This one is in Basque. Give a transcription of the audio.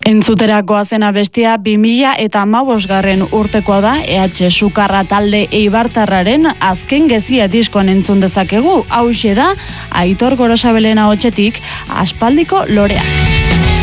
Entzuterakoa zena bestia 2015 urtekoa da EH Sukarra talde eibartarraren azken gezia diskoan entzun dezakegu. Hauxe da Aitor Gorosabelen ahotsetik Aspaldiko loreak.